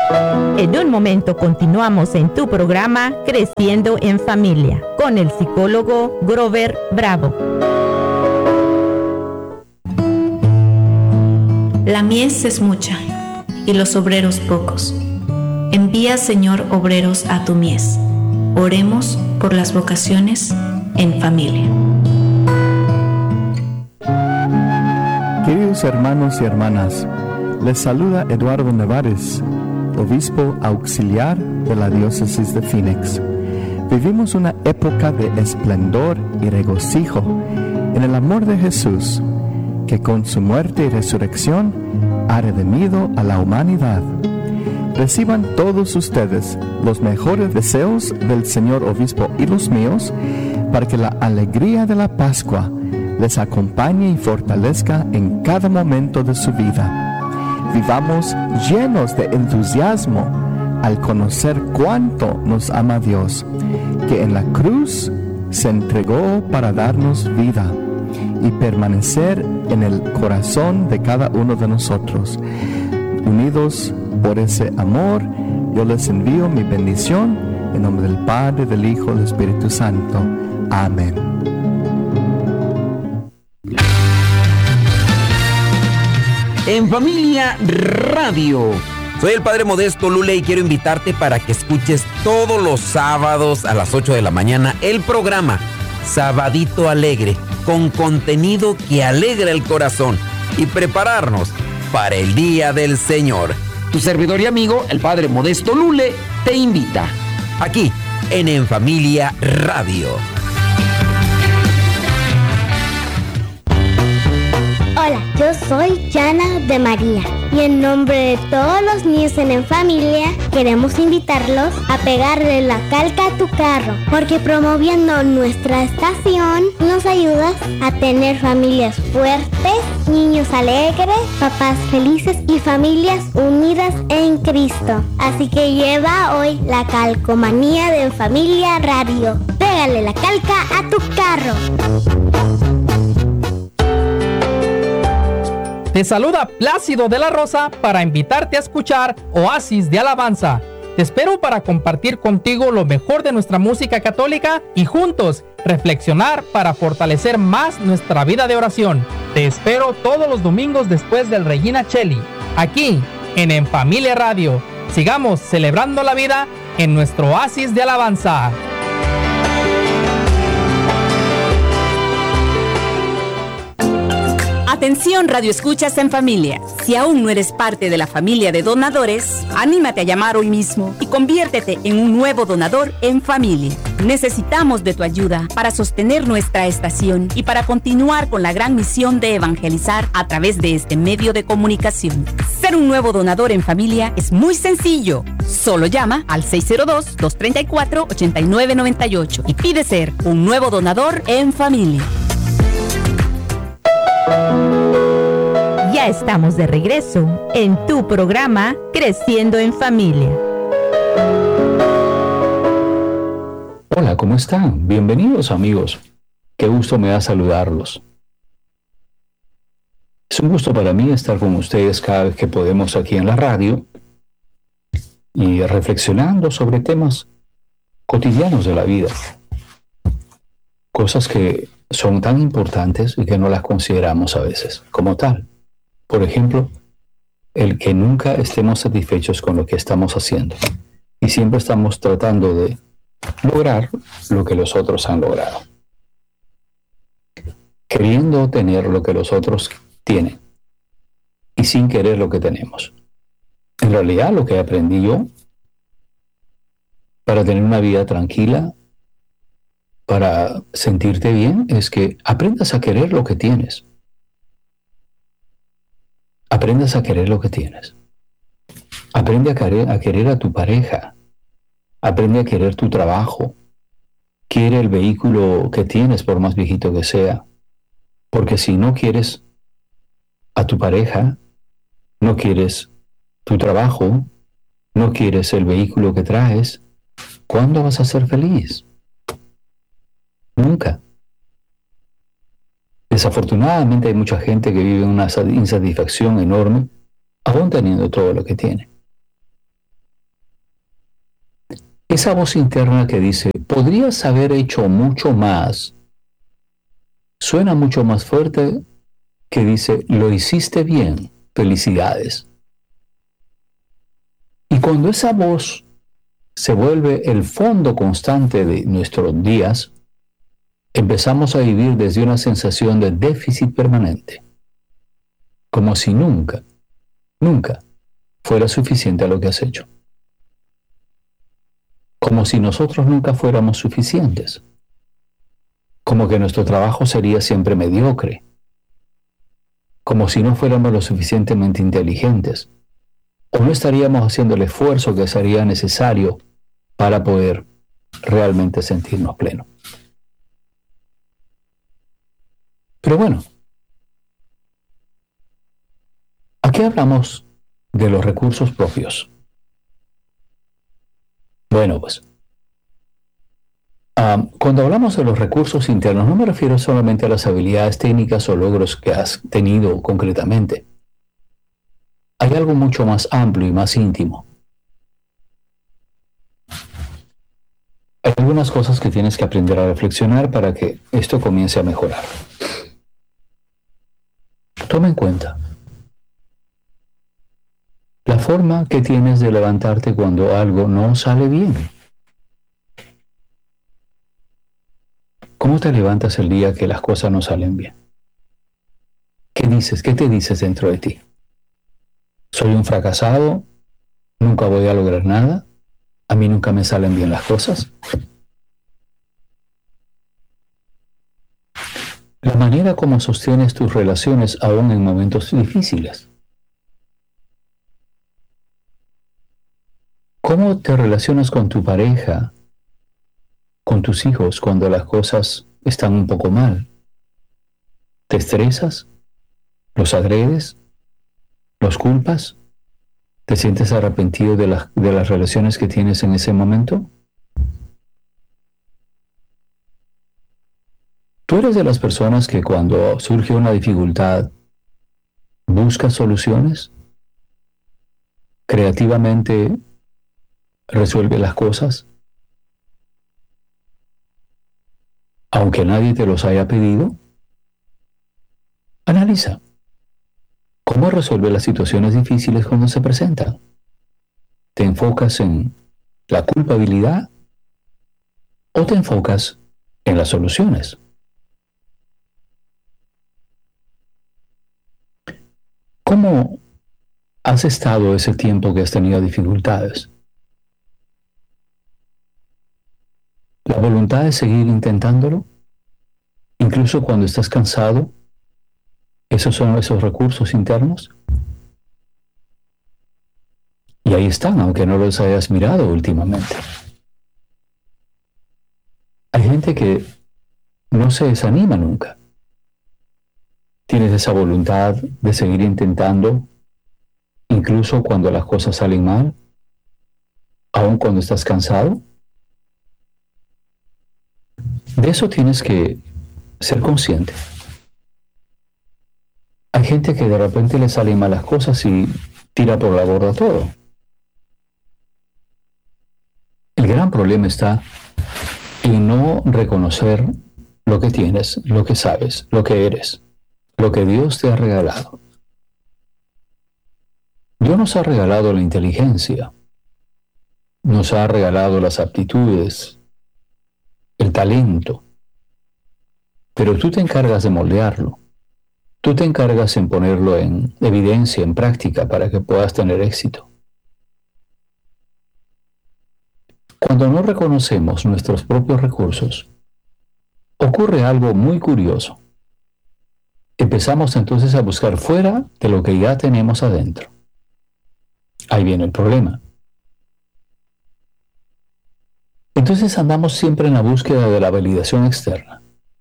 En un momento continuamos en tu programa Creciendo en Familia con el psicólogo Grover Bravo. La mies es mucha y los obreros pocos. Envía, Señor, obreros a tu mies. Oremos por las vocaciones en familia. Queridos hermanos y hermanas, les saluda Eduardo Nevares, obispo auxiliar de la diócesis de Phoenix. Vivimos una época de esplendor y regocijo en el amor de Jesús, que con su muerte y resurrección ha redimido a la humanidad. Reciban todos ustedes los mejores deseos del señor obispo y los míos, para que la alegría de la Pascua les acompañe y fortalezca en cada momento de su vida. Vivamos llenos de entusiasmo al conocer cuánto nos ama Dios, que en la cruz se entregó para darnos vida y permanecer en el corazón de cada uno de nosotros. Unidos por ese amor, yo les envío mi bendición en nombre del Padre, del Hijo y del Espíritu Santo. Amén. En Familia Radio. Soy el Padre Modesto Lule y quiero invitarte para que escuches todos los sábados a las 8 de la mañana el programa Sabadito Alegre, con contenido que alegra el corazón y prepararnos para el Día del Señor. Tu servidor y amigo, el Padre Modesto Lule, te invita. Aquí, en Familia Radio. Hola, yo soy Yana de María y en nombre de todos los niños en Familia queremos invitarlos a pegarle la calca a tu carro, porque promoviendo nuestra estación nos ayudas a tener familias fuertes, niños alegres, papás felices y familias unidas en Cristo. Así que lleva hoy la calcomanía de Familia Radio. Pégale la calca a tu carro. Te saluda Plácido de la Rosa para invitarte a escuchar Oasis de Alabanza. Te espero para compartir contigo lo mejor de nuestra música católica y juntos reflexionar para fortalecer más nuestra vida de oración. Te espero todos los domingos después del Regina Cheli, aquí en Familia Radio. Sigamos celebrando la vida en nuestro Oasis de Alabanza. Atención, Radio Escuchas en Familia. Si aún no eres parte de la familia de donadores, anímate a llamar hoy mismo y conviértete en un nuevo donador en familia. Necesitamos de tu ayuda para sostener nuestra estación y para continuar con la gran misión de evangelizar a través de este medio de comunicación. Ser un nuevo donador en familia es muy sencillo. Solo llama al 602-234-8998 y pide ser un nuevo donador en familia. Ya estamos de regreso en tu programa Creciendo en Familia. Hola, ¿cómo están? Bienvenidos, amigos. Qué gusto me da saludarlos. Es un gusto para mí estar con ustedes cada vez que podemos aquí en la radio y reflexionando sobre temas cotidianos de la vida. Cosas que son tan importantes y que no las consideramos a veces como tal. Por ejemplo, el que nunca estemos satisfechos con lo que estamos haciendo y siempre estamos tratando de lograr lo que los otros han logrado, queriendo tener lo que los otros tienen y sin querer lo que tenemos. En realidad, lo que aprendí yo para tener una vida tranquila, para sentirte bien, es que aprendas a querer lo que tienes. Aprendas a querer lo que tienes. Aprende a querer a tu pareja. Aprende a querer tu trabajo. Quiere el vehículo que tienes, por más viejito que sea. Porque si no quieres a tu pareja, no quieres tu trabajo, no quieres el vehículo que traes, ¿cuándo vas a ser feliz? Nunca. Desafortunadamente hay mucha gente que vive una insatisfacción enorme, aún teniendo todo lo que tiene. esa voz interna que dice, podrías haber hecho mucho más, suena mucho más fuerte que dice, lo hiciste bien, felicidades. Y cuando esa voz se vuelve el fondo constante de nuestros días, empezamos a vivir desde una sensación de déficit permanente, como si nunca fuera suficiente a lo que has hecho. Como si nosotros nunca fuéramos suficientes. Como que nuestro trabajo sería siempre mediocre. Como si no fuéramos lo suficientemente inteligentes. O no estaríamos haciendo el esfuerzo que sería necesario para poder realmente sentirnos plenos. Pero bueno, aquí hablamos de los recursos propios. Bueno, pues, cuando hablamos de los recursos internos, no me refiero solamente a las habilidades técnicas o logros que has tenido concretamente. Hay algo mucho más amplio y más íntimo. Hay algunas cosas que tienes que aprender a reflexionar para que esto comience a mejorar. Toma en cuenta la forma que tienes de levantarte cuando algo no sale bien. ¿Cómo te levantas el día que las cosas no salen bien? ¿Qué dices? ¿Qué te dices dentro de ti? ¿Soy un fracasado? ¿Nunca voy a lograr nada? ¿A mí nunca me salen bien las cosas? La manera como sostienes tus relaciones aún en momentos difíciles. ¿Cómo te relacionas con tu pareja, con tus hijos cuando las cosas están un poco mal? ¿Te estresas? ¿Los agredes? ¿Los culpas? ¿Te sientes arrepentido de las relaciones que tienes en ese momento? ¿Tú eres de las personas que cuando surge una dificultad busca soluciones? ¿Creativamente resuelve las cosas? Aunque nadie te los haya pedido. Analiza. ¿Cómo resuelve las situaciones difíciles cuando se presentan? ¿Te enfocas en la culpabilidad o te enfocas en las soluciones? ¿Cómo has estado ese tiempo que has tenido dificultades? ¿La voluntad de seguir intentándolo? Incluso cuando estás cansado. ¿Esos son esos recursos internos? Y ahí están, aunque no los hayas mirado últimamente. Hay gente que no se desanima nunca. Tienes esa voluntad de seguir intentando, incluso cuando las cosas salen mal, aun cuando estás cansado. De eso tienes que ser consciente. Hay gente que de repente le salen malas cosas y tira por la borda todo. El gran problema está en no reconocer lo que tienes, lo que sabes, lo que eres, lo que Dios te ha regalado. Dios nos ha regalado la inteligencia, nos ha regalado las aptitudes, el talento, pero tú te encargas de moldearlo. Tú te encargas en ponerlo en evidencia, en práctica, para que puedas tener éxito. Cuando no reconocemos nuestros propios recursos, ocurre algo muy curioso. Empezamos entonces a buscar fuera de lo que ya tenemos adentro. Ahí viene el problema. Entonces andamos siempre en la búsqueda de la validación externa.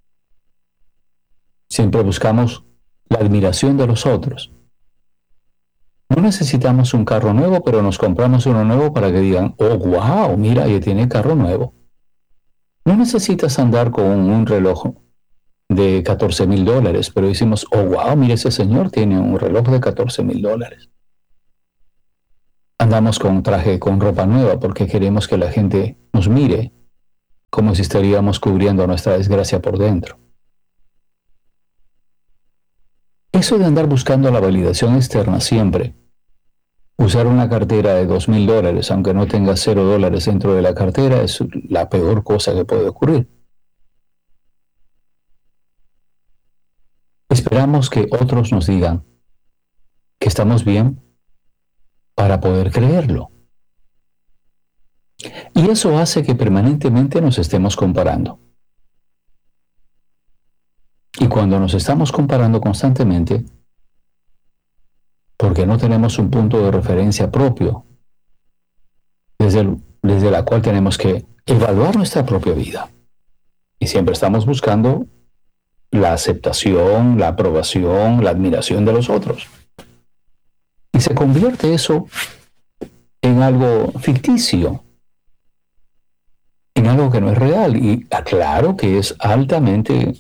Siempre buscamos la admiración de los otros. No necesitamos un carro nuevo, pero nos compramos uno nuevo para que digan, oh, wow, mira, ya tiene carro nuevo. No necesitas andar con un reloj de $14,000, pero decimos, oh, wow, mira, ese señor tiene un reloj de $14,000. andamos con traje, con ropa nueva, porque queremos que la gente nos mire como si estaríamos cubriendo nuestra desgracia por dentro. Eso de andar buscando la validación externa siempre, usar una cartera de $2,000, aunque no tenga $0 dentro de la cartera, es la peor cosa que puede ocurrir. Esperamos que otros nos digan que estamos bien para poder creerlo. Y eso hace que permanentemente nos estemos comparando. Y cuando nos estamos comparando constantemente, porque no tenemos un punto de referencia propio, desde la cual tenemos que evaluar nuestra propia vida. Y siempre estamos buscando la aceptación, la aprobación, la admiración de los otros. Y se convierte eso en algo ficticio, en algo que no es real. Y claro que es altamente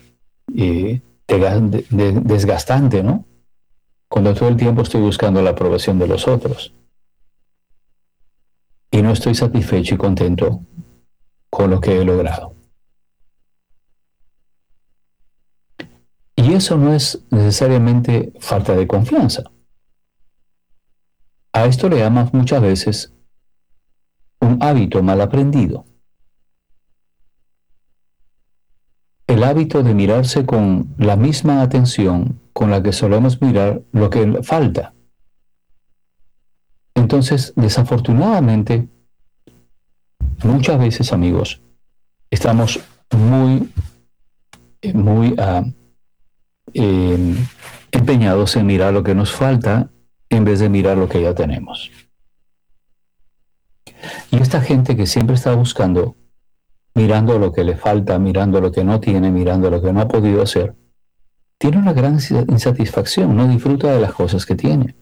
desgastante, ¿no? Cuando todo el tiempo estoy buscando la aprobación de los otros y no estoy satisfecho y contento con lo que he logrado. Y eso no es necesariamente falta de confianza. A esto le llaman muchas veces un hábito mal aprendido. El hábito de mirarse con la misma atención con la que solemos mirar lo que falta. Entonces, desafortunadamente, muchas veces, amigos, estamos muy empeñados en mirar lo que nos falta en vez de mirar lo que ya tenemos. Y esta gente que siempre está buscando, mirando lo que le falta, mirando lo que no tiene, mirando lo que no ha podido hacer, tiene una gran insatisfacción, no disfruta de las cosas que tiene.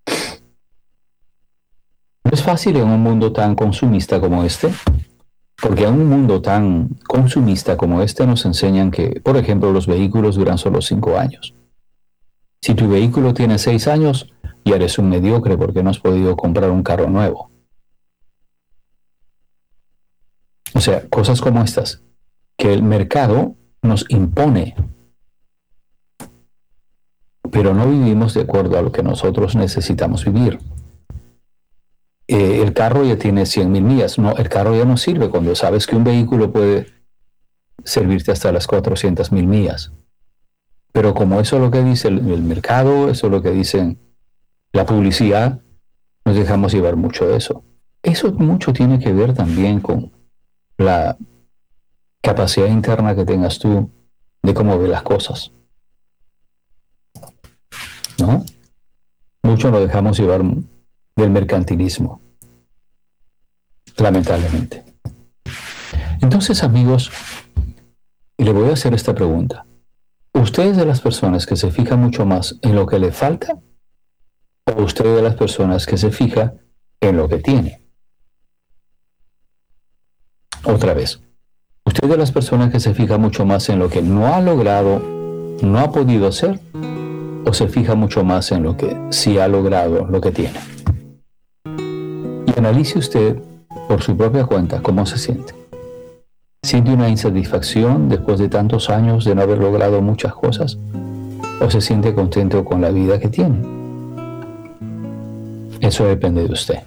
No es fácil en un mundo tan consumista como este, porque en un mundo tan consumista como este nos enseñan que, por ejemplo, los vehículos duran solo 5 años. Si tu vehículo tiene 6 años, ya eres un mediocre porque no has podido comprar un carro nuevo. O sea, cosas como estas, que el mercado nos impone, pero no vivimos de acuerdo a lo que nosotros necesitamos vivir. El carro ya tiene 100,000 millas. No, el carro ya no sirve cuando sabes que un vehículo puede servirte hasta las 400,000 millas. Pero como eso es lo que dice el mercado, eso es lo que dicen la publicidad, nos dejamos llevar mucho de eso. Eso mucho tiene que ver también con la capacidad interna que tengas tú de cómo ves las cosas, ¿no? Mucho nos dejamos llevar del mercantilismo, lamentablemente. Entonces, amigos, le voy a hacer esta pregunta. ¿Usted es de las personas que se fija mucho más en lo que le falta? ¿O usted es de las personas que se fija en lo que tiene? Otra vez, ¿usted es de las personas que se fija mucho más en lo que no ha logrado, no ha podido hacer? ¿O se fija mucho más en lo que sí ha logrado, lo que tiene? Y analice usted por su propia cuenta cómo se siente. ¿Siente una insatisfacción después de tantos años de no haber logrado muchas cosas? ¿O se siente contento con la vida que tiene? Eso depende de usted.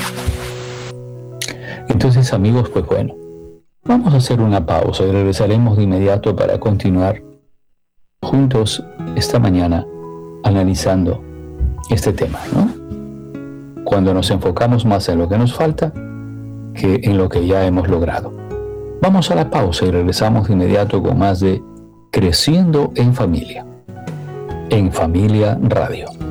Entonces, amigos, pues bueno, vamos a hacer una pausa y regresaremos de inmediato para continuar juntos esta mañana analizando este tema, ¿no? Cuando nos enfocamos más en lo que nos falta que en lo que ya hemos logrado. Vamos a la pausa y regresamos de inmediato con más de Creciendo en Familia, en Familia Radio.